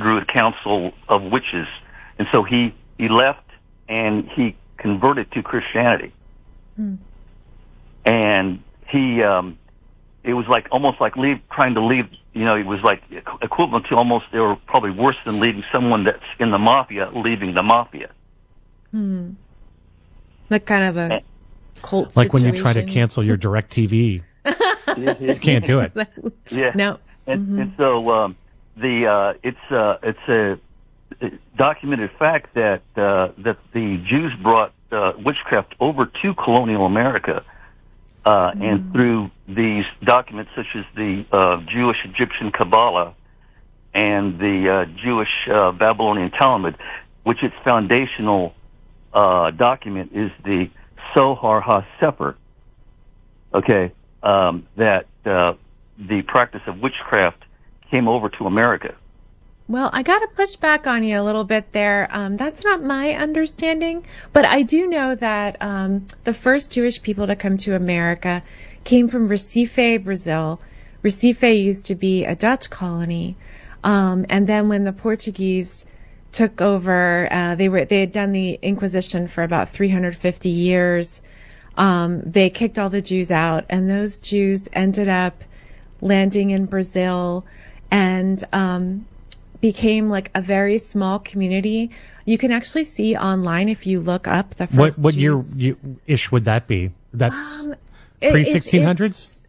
Druid Council of Witches, and so he left and he converted to Christianity. And he it was like almost like trying to leave. You know, it was like equivalent to almost, they were probably worse than leaving someone that's in the mafia leaving the mafia. Like kind of a cult like situation. when you try to cancel your DirecTV. You just can't do it. Yeah. No. And so it's a documented fact that the Jews brought witchcraft over to colonial America, and through these documents such as the Jewish Egyptian Kabbalah and the Jewish Babylonian Talmud, which its foundational document is the Zohar HaSefer. Okay, that the practice of witchcraft came over to America. Well, I got to push back on you a little bit there. That's not my understanding, but I do know that the first Jewish people to come to America came from Recife, Brazil. Recife used to be a Dutch colony, and then when the Portuguese took over, they had done the Inquisition for about 350 years. They kicked all the Jews out, and those Jews ended up landing in Brazil and became like a very small community. You can actually see online if you look up the first What Jews. year ish would that be? That's pre-1600s?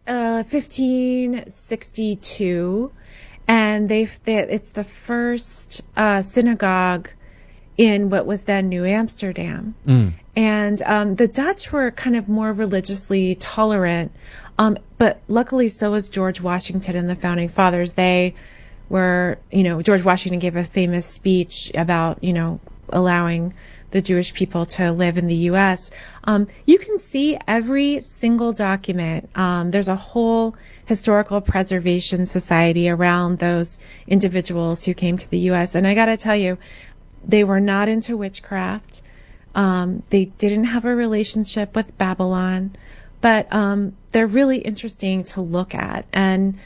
1562, and it's the first synagogue in what was then New Amsterdam. And the Dutch were kind of more religiously tolerant, but luckily so was George Washington and the Founding Fathers. They were, George Washington gave a famous speech about, allowing the Jewish people to live in the U.S. You can see every single document. There's a whole historical preservation society around those individuals who came to the U.S. And I got to tell you, they were not into witchcraft. They didn't have a relationship with Babylon, but they're really interesting to look at. And,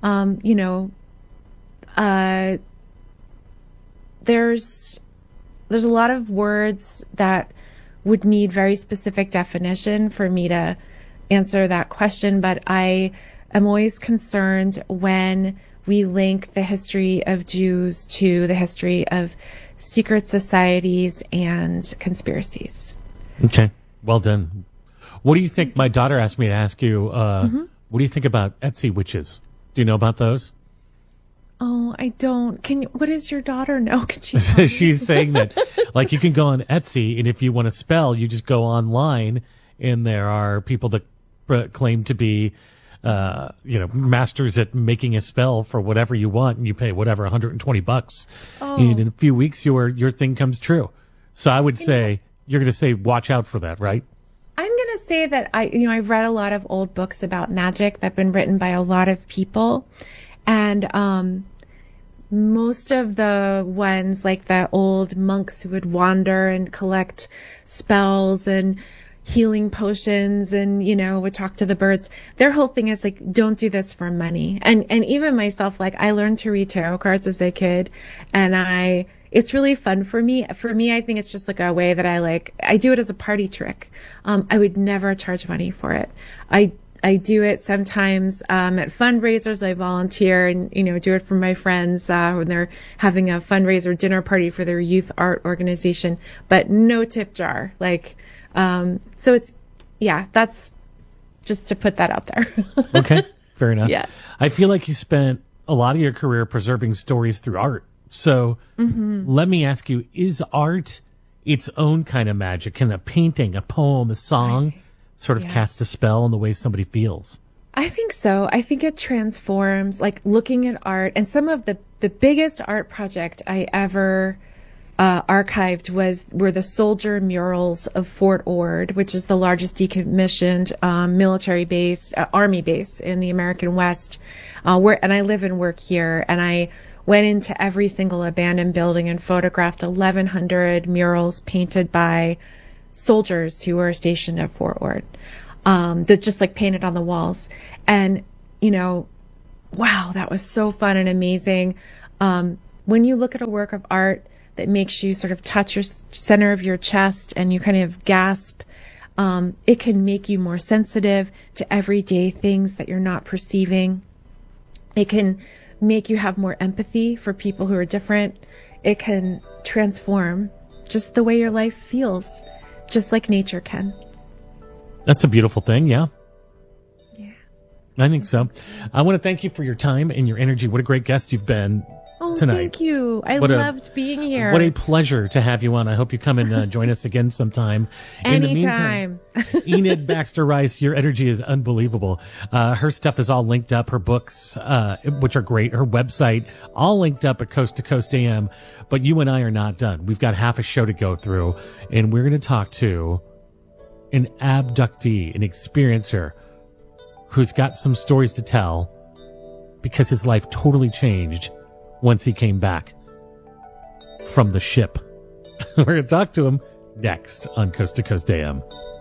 there's a lot of words that would need very specific definition for me to answer that question, but I am always concerned when we link the history of Jews to the history of secret societies and conspiracies. Okay, well done. What do you think? My daughter asked me to ask you, what do you think about Etsy witches? Do you know about those? Oh, I don't. What does your daughter know? Can she tell me? She's saying that, like, you can go on Etsy, and if you want to spell, you just go online, and there are people that claim to be, masters at making a spell for whatever you want, and you pay whatever $120, and in a few weeks your thing comes true. So I would say you're going to say watch out for that, right? I'm going to say that I've read a lot of old books about magic that have been written by a lot of people. And most of the ones, like the old monks who would wander and collect spells and healing potions and, would talk to the birds, their whole thing is like, don't do this for money. And even myself, like, I learned to read tarot cards as a kid, and it's really fun for me. For me, I think it's just like a way that I do it as a party trick. I would never charge money for it. I do it sometimes at fundraisers. I volunteer and, do it for my friends when they're having a fundraiser dinner party for their youth art organization, but no tip jar. So that's just to put that out there. Okay, fair enough. Yeah. I feel like you spent a lot of your career preserving stories through art. So let me ask you, is art its own kind of magic? Can a painting, a poem, a song sort of cast a spell on the way somebody feels? I think so. I think it transforms, like looking at art. And some of the biggest art project I ever archived were the soldier murals of Fort Ord, which is the largest decommissioned military base, army base in the American West. And I live and work here, and I went into every single abandoned building and photographed 1,100 murals painted by soldiers who were stationed at Fort Ord, that just like painted on the walls. And, wow, that was so fun and amazing. when you look at a work of art that makes you sort of touch your center of your chest and you kind of gasp, it can make you more sensitive to everyday things that you're not perceiving. It can make you have more empathy for people who are different. It can transform just the way your life feels, just like nature can. That's a beautiful thing, yeah. Yeah. I think so. I want to thank you for your time and your energy. What a great guest you've been tonight. Thank you. I loved being here. What a pleasure to have you on. I hope you come and join us again sometime. Anytime. In the meantime, Enid Baxter Rice, your energy is unbelievable. Her stuff is all linked up. Her books, which are great. Her website, all linked up at Coast to Coast AM. But you and I are not done. We've got half a show to go through, and we're going to talk to an abductee, an experiencer who's got some stories to tell because his life totally changed once he came back from the ship. We're going to talk to him next on Coast to Coast AM.